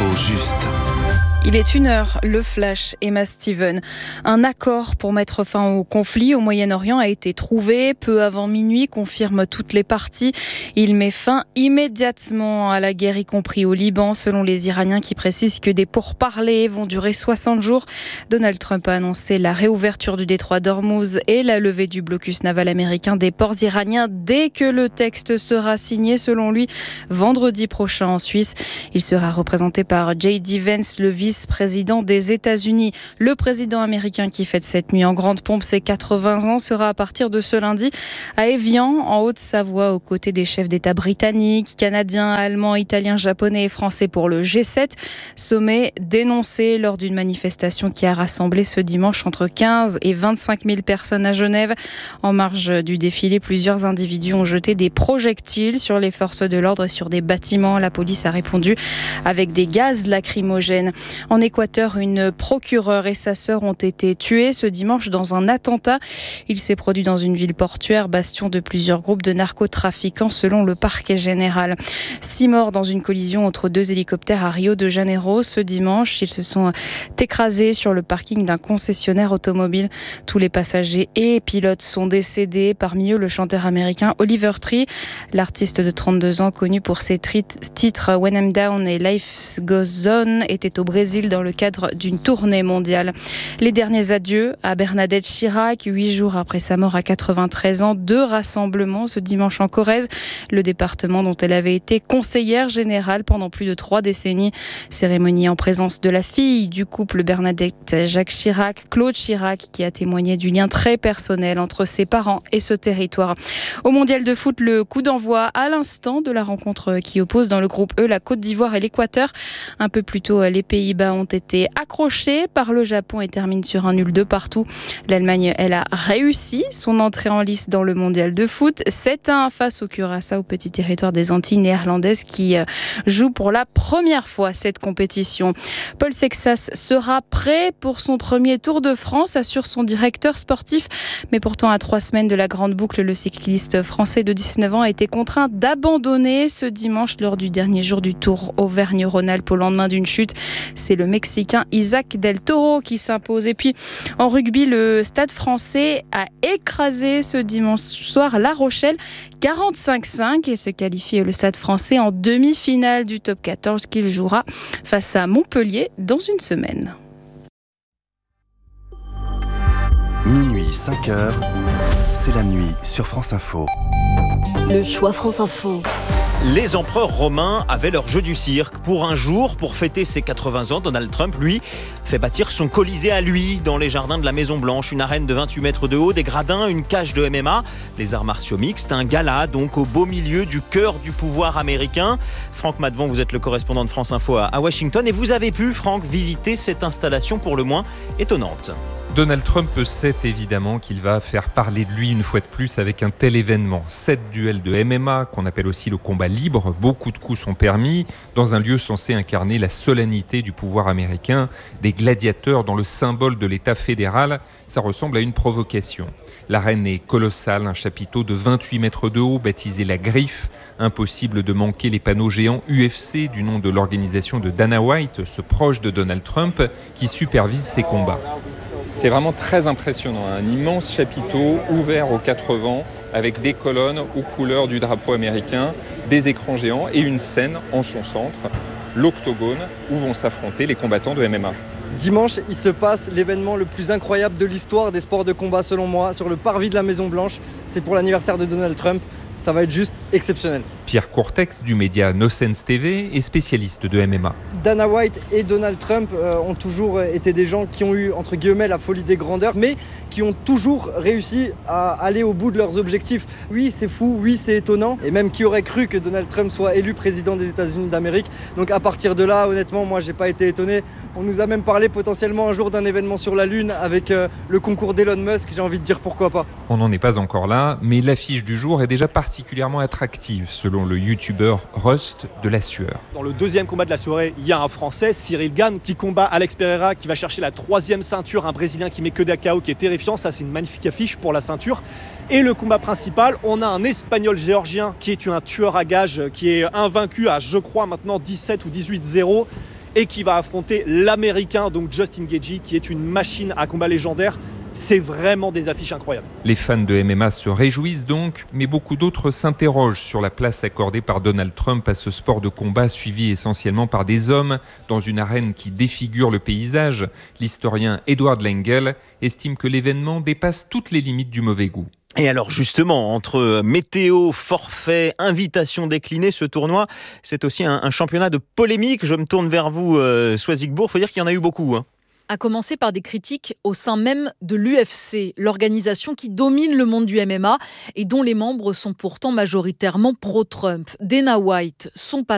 L'info juste. Il est 1h, le flash, Emma Steven. Un accord pour mettre fin au conflit au Moyen-Orient a été trouvé peu avant minuit, confirment toutes les parties. Il met fin immédiatement à la guerre, y compris au Liban, selon les Iraniens qui précisent que des pourparlers vont durer 60 jours. Donald Trump a annoncé la réouverture du détroit d'Ormuz et la levée du blocus naval américain des ports iraniens dès que le texte sera signé, selon lui, vendredi prochain en Suisse. Il sera représenté par J.D. Vance, le vice-président des États-Unis. Le président américain qui fête cette nuit en grande pompe ses 80 ans sera à partir de ce lundi à Évian, en Haute-Savoie, aux côtés des chefs d'État britanniques, canadiens, allemands, italiens, japonais et français pour le G7. Sommet dénoncé lors d'une manifestation qui a rassemblé ce dimanche entre 15 et 25 000 personnes à Genève. En marge du défilé, plusieurs individus ont jeté des projectiles sur les forces de l'ordre et sur des bâtiments. La police a répondu avec des gaz lacrymogènes. En Équateur, une procureure et sa sœur ont été tuées ce dimanche dans un attentat. Il s'est produit dans une ville portuaire, bastion de plusieurs groupes de narcotrafiquants selon le parquet général. 6 morts dans une collision entre 2 hélicoptères à Rio de Janeiro ce dimanche. Ils se sont écrasés sur le parking d'un concessionnaire automobile. Tous les passagers et pilotes sont décédés. Parmi eux, le chanteur américain Oliver Tree. L'artiste de 32 ans, connu pour ses titres When I'm Down et Life Goes On, était au Brésil dans le cadre d'une tournée mondiale. Les derniers adieux à Bernadette Chirac, 8 jours après sa mort à 93 ans. 2 rassemblements ce dimanche en Corrèze, le département dont elle avait été conseillère générale pendant plus de 3 décennies. Cérémonie en présence de la fille du couple Bernadette Jacques Chirac, Claude Chirac, qui a témoigné du lien très personnel entre ses parents et ce territoire. Au mondial de foot, le coup d'envoi à l'instant de la rencontre qui oppose dans le groupe E la Côte d'Ivoire et l'Équateur. Un peu plus tôt, les Pays-Bas ont été accrochés par le Japon et terminent sur un nul de partout. L'Allemagne, elle a réussi son entrée en lice dans le mondial de foot. 7-1 face au Curaçao, petit territoire des Antilles néerlandaises qui joue pour la première fois cette compétition. Paul Sexas sera prêt pour son premier Tour de France, assure son directeur sportif. Mais pourtant, à 3 semaines de la grande boucle, le cycliste français de 19 ans a été contraint d'abandonner ce dimanche lors du dernier jour du Tour Auvergne-Rhône-Alpes au lendemain d'une chute. C'est le Mexicain Isaac Del Toro qui s'impose. Et puis en rugby, le Stade français a écrasé ce dimanche soir La Rochelle 45-5 et se qualifie le Stade français en demi-finale du top 14 qu'il jouera face à Montpellier dans une semaine. Minuit 5h, c'est la nuit sur France Info. Le choix France Info. Les empereurs romains avaient leur jeu du cirque. Pour un jour, pour fêter ses 80 ans, Donald Trump, lui, fait bâtir son Colisée à lui, dans les jardins de la Maison-Blanche. Une arène de 28 mètres de haut, des gradins, une cage de MMA, les arts martiaux mixtes, un gala, donc au beau milieu du cœur du pouvoir américain. Franck Madvon, vous êtes le correspondant de France Info à Washington et vous avez pu, Franck, visiter cette installation pour le moins étonnante. Donald Trump sait évidemment qu'il va faire parler de lui une fois de plus avec un tel événement. 7 duels de MMA, qu'on appelle aussi le combat libre, beaucoup de coups sont permis, dans un lieu censé incarner la solennité du pouvoir américain, des gladiateurs dans le symbole de l'État fédéral. Ça ressemble à une provocation. L'arène est colossale, un chapiteau de 28 mètres de haut, baptisé La Griffe. Impossible de manquer les panneaux géants UFC du nom de l'organisation de Dana White, ce proche de Donald Trump, qui supervise ces combats. C'est vraiment très impressionnant, un immense chapiteau ouvert aux 4 vents avec des colonnes aux couleurs du drapeau américain, des écrans géants et une scène en son centre, l'octogone où vont s'affronter les combattants de MMA. Dimanche, il se passe l'événement le plus incroyable de l'histoire des sports de combat selon moi, sur le parvis de la Maison-Blanche. C'est pour l'anniversaire de Donald Trump. Ça va être juste exceptionnel. Pierre Courtex du média No Sense TV est spécialiste de MMA. Dana White et Donald Trump ont toujours été des gens qui ont eu, entre guillemets, la folie des grandeurs, mais qui ont toujours réussi à aller au bout de leurs objectifs. Oui, c'est fou, oui, c'est étonnant. Et même qui aurait cru que Donald Trump soit élu président des États-Unis d'Amérique. Donc à partir de là, honnêtement, moi, j'ai pas été étonné. On nous a même parlé potentiellement un jour d'un événement sur la Lune avec le concours d'Elon Musk. J'ai envie de dire pourquoi pas. On n'en est pas encore là, mais l'affiche du jour est déjà particulièrement attractive, selon le youtubeur Rust de la Sueur. Dans le deuxième combat de la soirée, il y a un Français, Cyril Gane, qui combat Alex Pereira, qui va chercher la 3e ceinture, un Brésilien qui met que des KO, qui est terrifiant. Ça, c'est une magnifique affiche pour la ceinture. Et le combat principal, on a un Espagnol géorgien qui est un tueur à gages, qui est invaincu à, je crois, maintenant 17 ou 18-0. et qui va affronter l'Américain, donc Justin Gaethje, qui est une machine à combat légendaire. C'est vraiment des affiches incroyables. Les fans de MMA se réjouissent donc, mais beaucoup d'autres s'interrogent sur la place accordée par Donald Trump à ce sport de combat suivi essentiellement par des hommes dans une arène qui défigure le paysage. L'historien Edward Lengel estime que l'événement dépasse toutes les limites du mauvais goût. Et alors justement, entre météo, forfait, invitation déclinée, ce tournoi, c'est aussi un championnat de polémique. Je me tourne vers vous, Soisigbourg, il faut dire qu'il y en a eu beaucoup. À commencer par des critiques au sein même de l'UFC, l'organisation qui domine le monde du MMA et dont les membres sont pourtant majoritairement pro-Trump. Dana White, son